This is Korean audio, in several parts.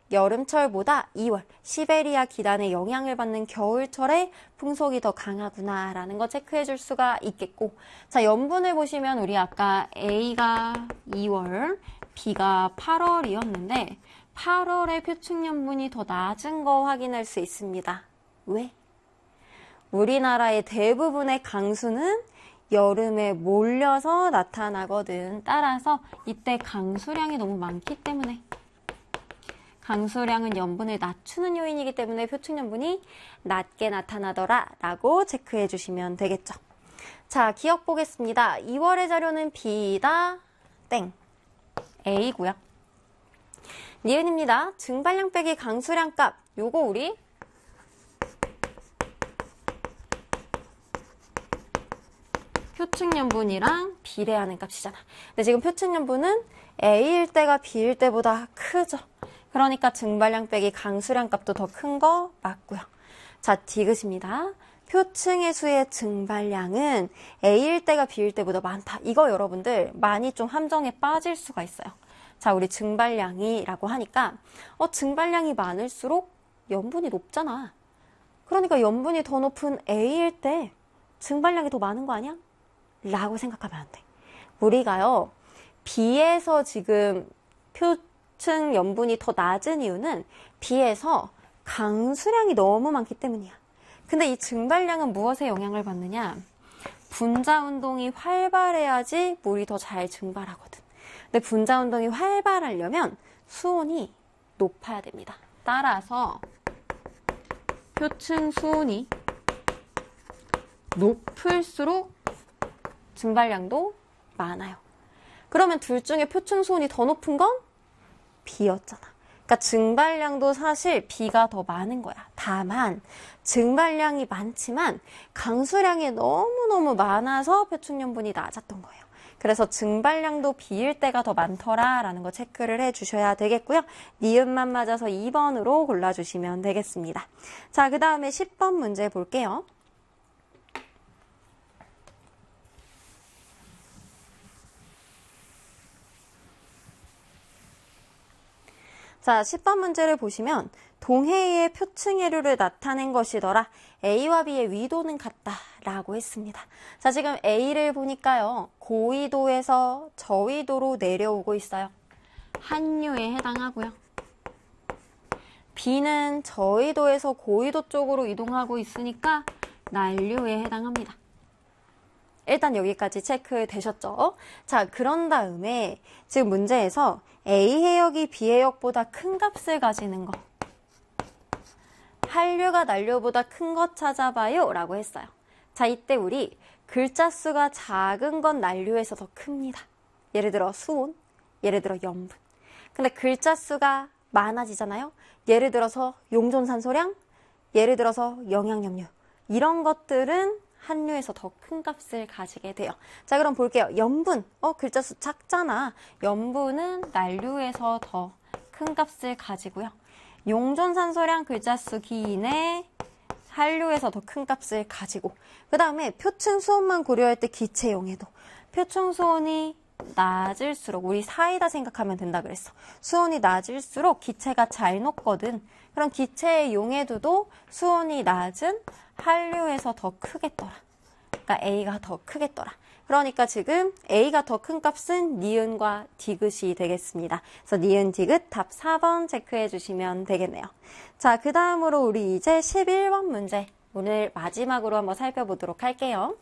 여름철보다 2월 시베리아 기단의 영향을 받는 겨울철에 풍속이 더 강하구나라는 거 체크해 줄 수가 있겠고, 자, 염분을 보시면 우리 아까 A가 2월, B가 8월이었는데 8월에 표층염분이 더 낮은 거 확인할 수 있습니다. 왜? 우리나라의 대부분의 강수는 여름에 몰려서 나타나거든. 따라서 이때 강수량이 너무 많기 때문에, 강수량은 염분을 낮추는 요인이기 때문에 표층염분이 낮게 나타나더라 라고 체크해 주시면 되겠죠. 자, 기억 보겠습니다. 2월의 자료는 B다, 땡, A고요. 니은입니다. 증발량 빼기 강수량 값, 요거 우리 표층염분이랑 비례하는 값이잖아. 근데 지금 표층염분은 A일 때가 B일 때보다 크죠. 그러니까 증발량 빼기 강수량 값도 더 큰 거 맞고요. 자, 디귿입니다. 표층의 수의 증발량은 A일 때가 B일 때보다 많다. 이거 여러분들 많이 좀 함정에 빠질 수가 있어요. 자, 우리 증발량이라고 하니까 증발량이 많을수록 염분이 높잖아. 그러니까 염분이 더 높은 A일 때 증발량이 더 많은 거 아니야? 라고 생각하면 안 돼. 우리가요, B에서 지금 표층 염분이 더 낮은 이유는 B에서 강수량이 너무 많기 때문이야. 근데 이 증발량은 무엇에 영향을 받느냐? 분자 운동이 활발해야지 물이 더 잘 증발하거든. 근데 분자 운동이 활발하려면 수온이 높아야 됩니다. 따라서 표층 수온이 높을수록 증발량도 많아요. 그러면 둘 중에 표층 수온이 더 높은 건 B였잖아. 그러니까 증발량도 사실 B가 더 많은 거야. 다만 증발량이 많지만 강수량이 너무너무 많아서 표층염분이 낮았던 거예요. 그래서 증발량도 B일 때가 더 많더라라는 거 체크를 해주셔야 되겠고요. 니은만 맞아서 2번으로 골라주시면 되겠습니다. 자, 그 다음에 10번 문제 볼게요. 자, 10번 문제를 보시면 동해의 표층해류를 나타낸 것이더라. A와 B의 위도는 같다라고 했습니다. 자, 지금 A를 보니까요, 고위도에서 저위도로 내려오고 있어요. 한류에 해당하고요. B는 저위도에서 고위도 쪽으로 이동하고 있으니까 난류에 해당합니다. 일단 여기까지 체크되셨죠? 자, 그런 다음에 지금 문제에서 A 해역이 B 해역보다 큰 값을 가지는 거, 한류가 난류보다 큰 것 찾아봐요 라고 했어요. 자, 이때 우리 글자 수가 작은 건 난류에서 더 큽니다. 예를 들어 수온, 예를 들어 염분. 근데 글자 수가 많아지잖아요. 예를 들어서 용존산소량, 예를 들어서 영양염류. 이런 것들은 한류에서 더 큰 값을 가지게 돼요. 자, 그럼 볼게요. 염분, 글자 수 작잖아. 염분은 난류에서 더 큰 값을 가지고요. 용존산소량 글자 수 기인에 한류에서 더 큰 값을 가지고, 그 다음에 표층 수온만 고려할 때 기체 용해도, 표층 수온이 낮을수록, 우리 사이다 생각하면 된다 그랬어. 수온이 낮을수록 기체가 잘 녹거든. 그럼 기체의 용해도도 수온이 낮은 한류에서 더 크겠더라. 그러니까 A가 더 크겠더라. 그러니까 지금 A가 더 큰 값은 니은과 디귿이 되겠습니다. 그래서 니은, 디귿 답 4번 체크해 주시면 되겠네요. 자, 그 다음으로 우리 이제 11번 문제, 오늘 마지막으로 한번 살펴보도록 할게요.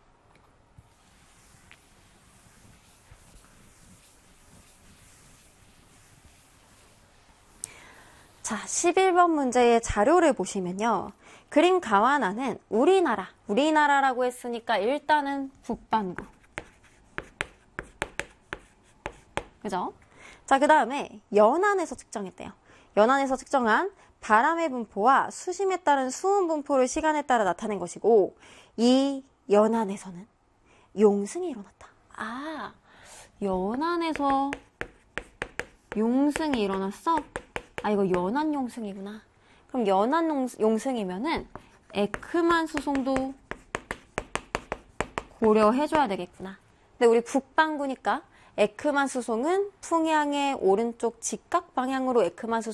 자, 11번 문제의 자료를 보시면요. 그림 가완하는 우리나라라고 했으니까 일단은 북반구. 그죠? 자, 그 다음에 연안에서 측정했대요. 연안에서 측정한 바람의 분포와 수심에 따른 수온 분포를 시간에 따라 나타낸 것이고, 이 연안에서는 용승이 일어났다. 아, 연안에서 용승이 일어났어? 아, 이거 연안 용승이구나. 그럼 연안 용승이면은 에크만 수송도 고려해줘야 되겠구나. 근데 우리 북반구니까 에크만 수송은 풍향의 오른쪽 직각 방향으로 에크만 수송